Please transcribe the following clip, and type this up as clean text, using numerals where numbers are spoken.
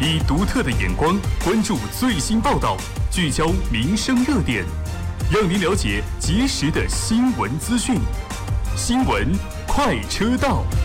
以独特的眼光关注最新报道，聚焦民生热点，让您了解及时的新闻资讯。新闻快车道。